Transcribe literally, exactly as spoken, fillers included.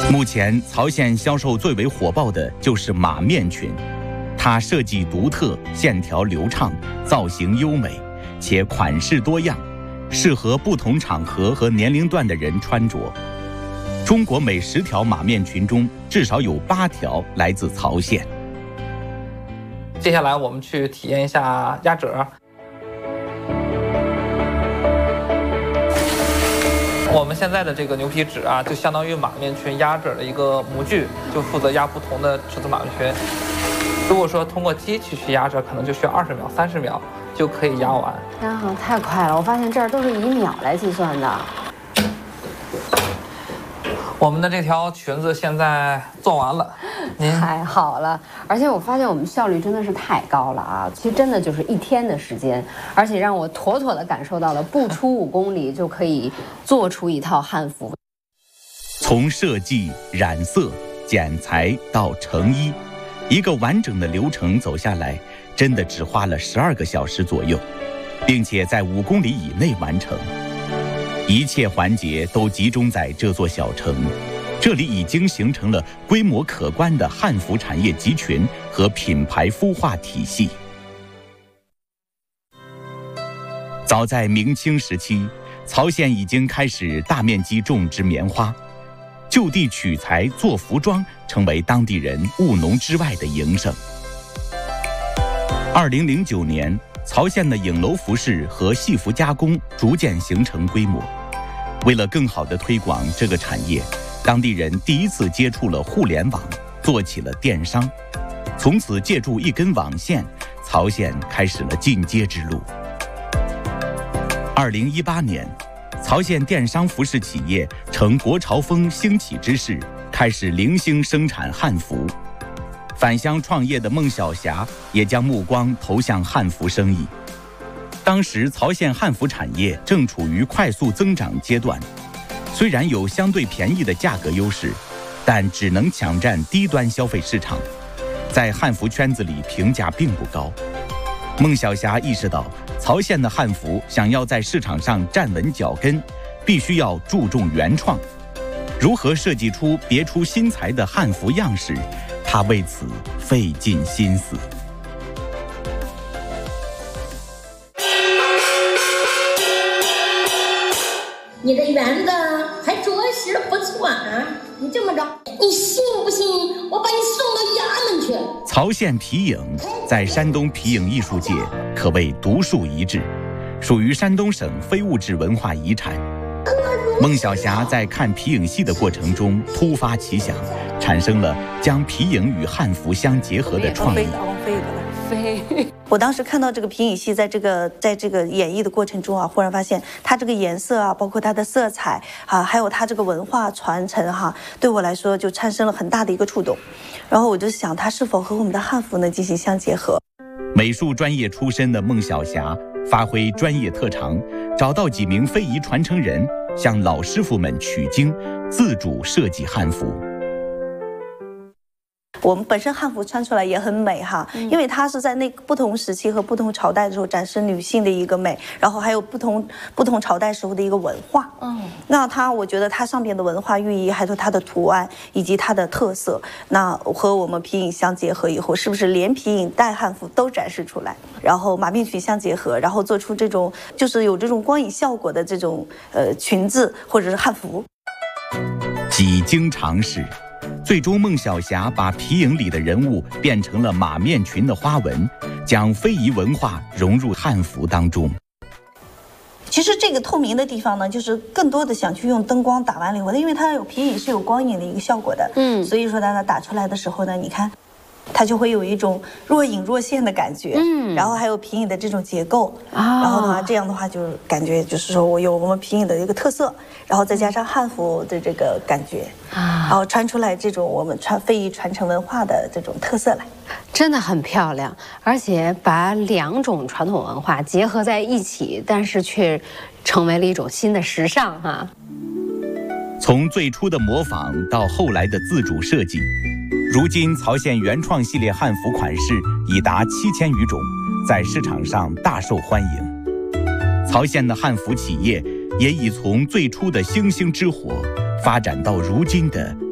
目前曹县销售最为火爆的就是马面裙，它设计独特，线条流畅，造型优美，且款式多样，适合不同场合和年龄段的人穿着。中国每十条马面裙中，至少有八条来自曹县。 接下来我们去体验一下压褶。我们现在的这个牛皮纸啊，就相当于马面裙压褶的一个模具，就负责压不同的尺寸马面裙。如果说通过机器去压褶，可能就需要二十秒、三十秒就可以压完。 啊，太快了！我发现这儿都是以秒来计算的。 我们的这条裙子现在做完了，您太好了！而且我发现我们效率真的是太高了啊！其实真的就是一天的时间，而且让我妥妥的感受到了不出五公里就可以做出一套汉服。 从设计、染色、剪裁到成衣，一个完整的流程走下来，真的只花了十二个小时左右，并且在五公里以内完成。一切环节都集中在这座小城，这里已经形成了规模可观的汉服产业集群和品牌孵化体系。早在明清时期，曹县已经开始大面积种植棉花，就地取材做服装成为当地人务农之外的营生。二零零九年，曹县的影楼服饰和戏服加工逐渐形成规模。为了更好地推广这个产业，当地人第一次接触了互联网，做起了电商。从此借助一根网线，曹县开始了进阶之路。二零一八年，曹县电商服饰企业乘国潮风兴起之势，开始零星生产汉服。返乡创业的孟晓霞也将目光投向汉服生意。当时曹县汉服产业正处于快速增长阶段，虽然有相对便宜的价格优势，但只能抢占低端消费市场，在汉服圈子里评价并不高。孟晓霞意识到，曹县的汉服想要在市场上站稳脚跟，必须要注重原创。如何设计出别出心裁的汉服样式，她为此费尽心思。 你的园子还着实不错啊！你这么着，你信不信我把你送到衙门去？ 曹县皮影在山东皮影艺术界可谓独树一帜，属于山东省非物质文化遗产。孟晓霞在看皮影戏的过程中突发奇想，产生了将皮影与汉服相结合的创意。 飞。我当时看到这个皮影戏在这个在这个演绎的过程中啊，忽然发现它这个颜色啊，包括它的色彩啊，还有它这个文化传承哈、啊，对我来说就产生了很大的一个触动。然后我就想，它是否和我们的汉服呢进行相结合？ 美术专业出身的孟晓霞发挥专业特长，找到几名非遗传承人，向老师傅们取经，自主设计汉服。 我们本身汉服穿出来也很美哈，因为它是在那不同时期和不同朝代的时候展示女性的一个美，然后还有不同不同朝代时候的一个文化。嗯，那它我觉得它上边的文化寓意，还有它的图案以及它的特色，那和我们皮影相结合以后，是不是连皮影带汉服都展示出来？然后马面裙相结合，然后做出这种就是有这种光影效果的这种呃裙子或者是汉服。 几经尝试，最终孟晓霞把皮影里的人物变成了马面裙的花纹，将非遗文化融入汉服当中。 其实这个透明的地方呢，就是更多的想去用灯光打完了以后，因为它有皮影是有光影的一个效果的，嗯，所以说它打出来的时候呢，你看它就会有一种若隐若现的感觉，嗯，然后还有皮影的这种结构，啊，然后的话，这样的话就感觉就是说我有我们皮影的一个特色，然后再加上汉服的这个感觉，啊，然后穿出来这种我们传非遗传承文化的这种特色来， 真的很漂亮，而且把两种传统文化结合在一起，但是却成为了一种新的时尚哈、啊。 从最初的模仿到后来的自主设计，如今曹县原创系列汉服款式已达七千余种，在市场上大受欢迎。曹县的汉服企业也已从最初的星星之火发展到如今的